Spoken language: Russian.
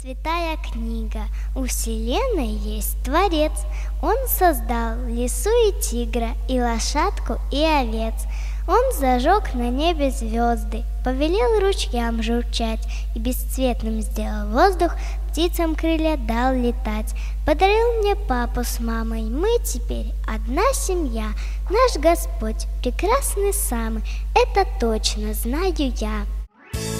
Святая книга, у вселенной есть Творец. Он создал лису и тигра, и лошадку, и овец. Он зажег на небе звезды, повелел ручьям журчать, и бесцветным сделал воздух, птицам крылья дал летать. Подарил мне папу с мамой, мы теперь одна семья. Наш Господь прекрасный самый, это точно знаю я.